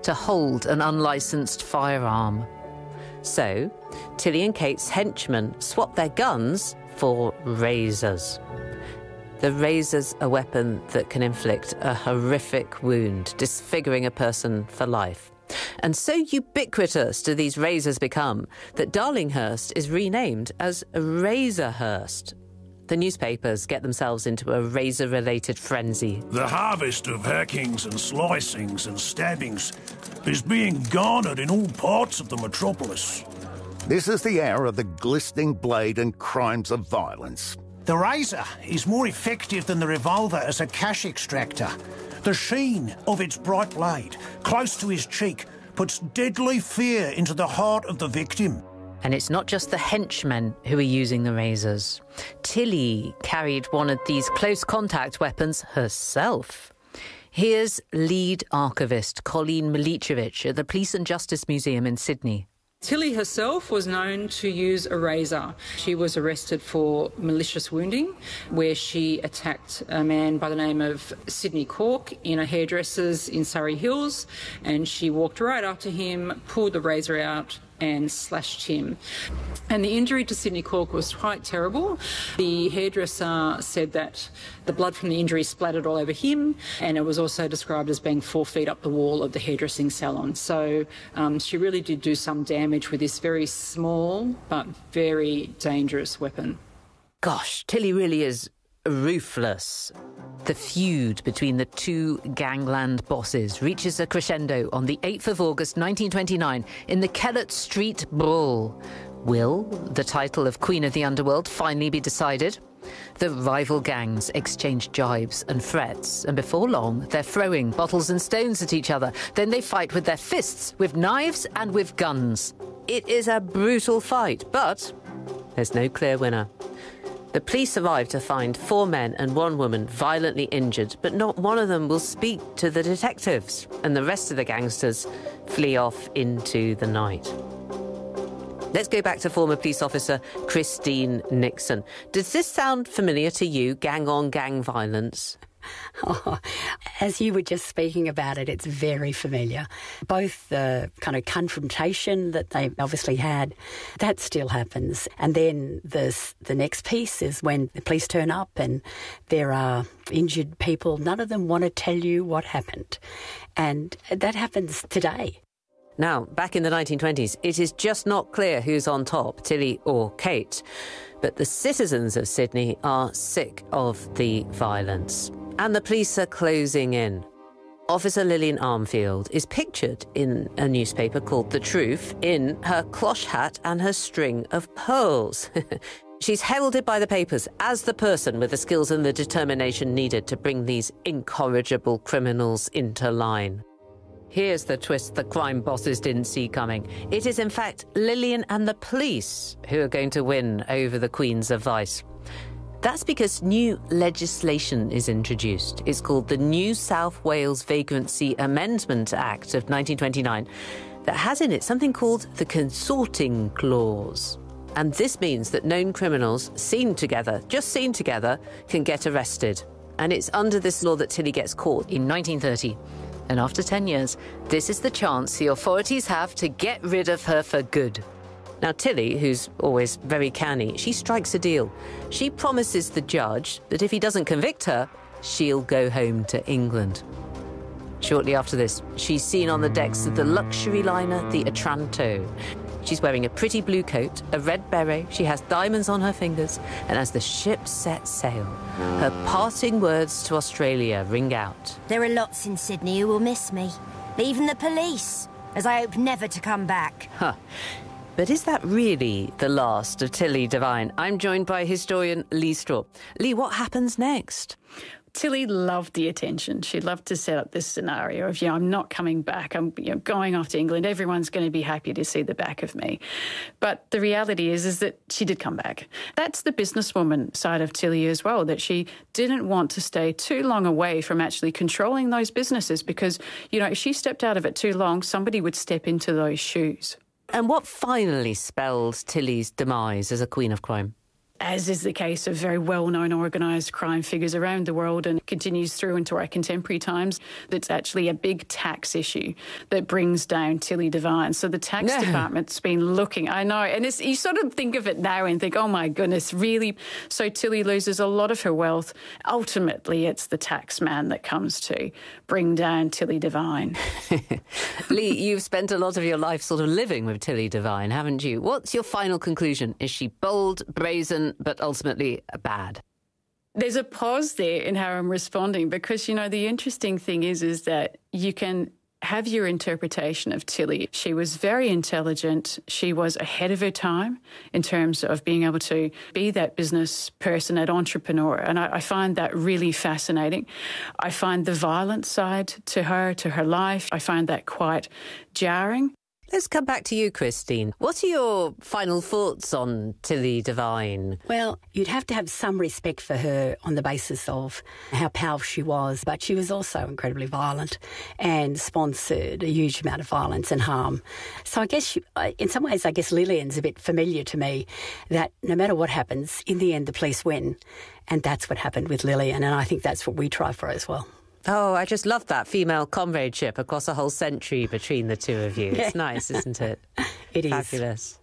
to hold an unlicensed firearm. So, Tilly and Kate's henchmen swapped their guns for razors. The razor's a weapon that can inflict a horrific wound, disfiguring a person for life. And so ubiquitous do these razors become that Darlinghurst is renamed as Razorhurst. The newspapers get themselves into a razor-related frenzy. The harvest of hackings and slicings and stabbings is being garnered in all parts of the metropolis. This is the hour of the glistening blade and crimes of violence. The razor is more effective than the revolver as a cash extractor. The sheen of its bright blade, close to his cheek, puts deadly fear into the heart of the victim. And it's not just the henchmen who are using the razors. Tilly carried one of these close contact weapons herself. Here's lead archivist Colleen Milicevic at the Police and Justice Museum in Sydney. Tilly herself was known to use a razor. She was arrested for malicious wounding, where she attacked a man by the name of Sidney Cork in a hairdresser's in Surrey Hills, and she walked right up to him, pulled the razor out and slashed him. And the injury to Sidney Cork was quite terrible. The hairdresser said that the blood from the injury splattered all over him, and it was also described as being 4 feet up the wall of the hairdressing salon. So she really did do some damage with this very small but very dangerous weapon. Gosh, Tilly really is ruthless. The feud between the two gangland bosses reaches a crescendo on the 8th of August 1929 in the Kellett Street Brawl. Will the title of Queen of the Underworld finally be decided? The rival gangs exchange jibes and threats, and before long they're throwing bottles and stones at each other. Then they fight with their fists, with knives and with guns. It is a brutal fight, but there's no clear winner. The police arrive to find 4 men and 1 woman violently injured, but not one of them will speak to the detectives, and the rest of the gangsters flee off into the night. Let's go back to former police officer Christine Nixon. Does this sound familiar to you, gang-on-gang violence? Oh, as you were just speaking about it, it's very familiar. Both the kind of confrontation that they obviously had, that still happens. And then the next piece is when the police turn up and there are injured people. None of them want to tell you what happened. And that happens today. Now, back in the 1920s, it is just not clear who's on top, Tilly or Kate. But the citizens of Sydney are sick of the violence. And the police are closing in. Officer Lillian Armfield is pictured in a newspaper called The Truth in her cloche hat and her string of pearls. She's heralded by the papers as the person with the skills and the determination needed to bring these incorrigible criminals into line. Here's the twist the crime bosses didn't see coming. It is, in fact, Lillian and the police who are going to win over the Queen's advice. That's because new legislation is introduced. It's called the New South Wales Vagrancy Amendment Act of 1929 that has in it something called the Consorting Clause. And this means that known criminals seen together, just seen together, can get arrested. And it's under this law that Tilly gets caught in 1930. And after 10 years, this is the chance the authorities have to get rid of her for good. Now, Tilly, who's always very canny, she strikes a deal. She promises the judge that if he doesn't convict her, she'll go home to England. Shortly after this, she's seen on the decks of the luxury liner, the Otranto. She's wearing a pretty blue coat, a red beret, she has diamonds on her fingers, and as the ship sets sail, her parting words to Australia ring out. There are lots in Sydney who will miss me, even the police, as I hope never to come back. Huh. But is that really the last of Tilly Devine? I'm joined by historian Lee Straw. Lee, what happens next? Tilly loved the attention. She loved to set up this scenario of, I'm not coming back. I'm going off to England. Everyone's going to be happy to see the back of me. But the reality is that she did come back. That's the businesswoman side of Tilly as well, that she didn't want to stay too long away from actually controlling those businesses because, if she stepped out of it too long, somebody would step into those shoes. And what finally spells Tilly's demise as a queen of crime? as is the case of very well-known organised crime figures around the world and continues through into our contemporary times, it's actually a big tax issue that brings down Tilly Devine. So the tax department's been looking, I know, and you sort of think of it now and think, oh my goodness, really? So Tilly loses a lot of her wealth. Ultimately, it's the tax man that comes to bring down Tilly Devine. Lee, you've spent a lot of your life sort of living with Tilly Devine, haven't you? What's your final conclusion? Is she bold, brazen, but ultimately bad? There's a pause there in how I'm responding because, you know, the interesting thing is that you can have your interpretation of Tilly. She was very intelligent. She was ahead of her time in terms of being able to be that business person, that entrepreneur. And I find that really fascinating. I find the violent side to her life, I find that quite jarring. Let's come back to you, Christine. What are your final thoughts on Tilly Devine? Well, you'd have to have some respect for her on the basis of how powerful she was, but she was also incredibly violent and sponsored a huge amount of violence and harm. So I guess, in some ways, I guess Lillian's a bit familiar to me, that no matter what happens, in the end, the police win. And that's what happened with Lillian, and I think that's what we try for as well. Oh, I just love that female comradeship across a whole century between the two of you. It's nice, isn't it? It is. Fabulous.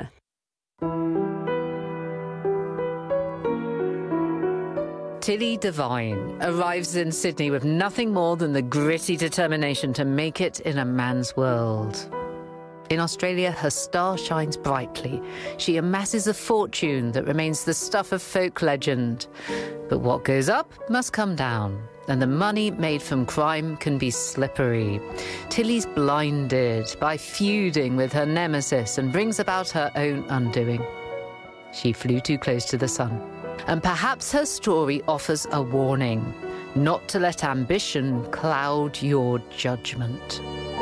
Tilly Devine arrives in Sydney with nothing more than the gritty determination to make it in a man's world. In Australia, her star shines brightly. She amasses a fortune that remains the stuff of folk legend. But what goes up must come down, and the money made from crime can be slippery. Tilly's blinded by feuding with her nemesis and brings about her own undoing. She flew too close to the sun. And perhaps her story offers a warning, not to let ambition cloud your judgment.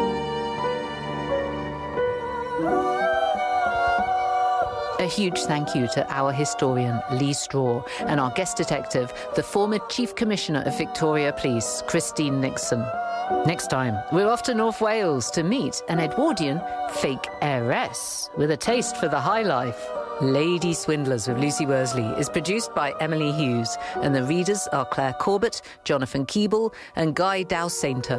A huge thank you to our historian, Lee Straw, and our guest detective, the former Chief Commissioner of Victoria Police, Christine Nixon. Next time, we're off to North Wales to meet an Edwardian fake heiress with a taste for the high life. Lady Swindlers with Lucy Worsley is produced by Emily Hughes, and the readers are Claire Corbett, Jonathan Keeble, and Guy Dowsainter.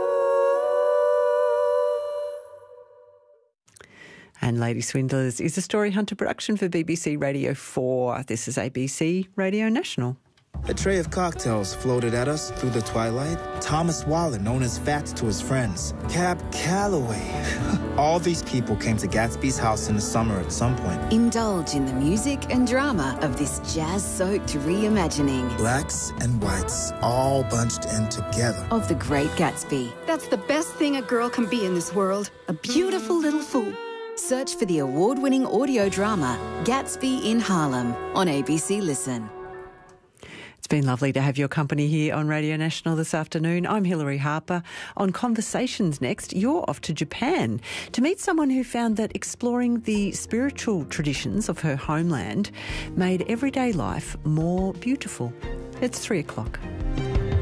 And Lady Swindlers is a Story Hunter production for BBC Radio 4. This is ABC Radio National. A tray of cocktails floated at us through the twilight. Thomas Waller, known as Fats to his friends. Cab Calloway. All these people came to Gatsby's house in the summer at some point. Indulge in the music and drama of this jazz-soaked reimagining. Blacks and whites all bunched in together. Of The Great Gatsby. That's the best thing a girl can be in this world. A beautiful little fool. Search for the award-winning audio drama Gatsby in Harlem on ABC Listen. It's been lovely to have your company here on Radio National this afternoon. I'm Hilary Harper. On Conversations next, you're off to Japan to meet someone who found that exploring the spiritual traditions of her homeland made everyday life more beautiful. It's 3 o'clock.